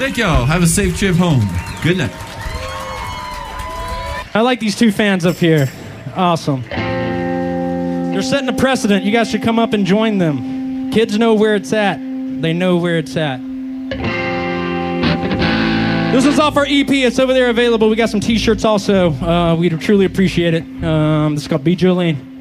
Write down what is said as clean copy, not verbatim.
Thank y'all. Have a safe trip home. Good night. I like these two fans up here. Awesome. They're setting a precedent. You guys should come up and join them. Kids know where it's at. They know where it's at. This is off our EP. It's over there available. We got some t-shirts also. We'd truly appreciate it. This is called Be Jolene.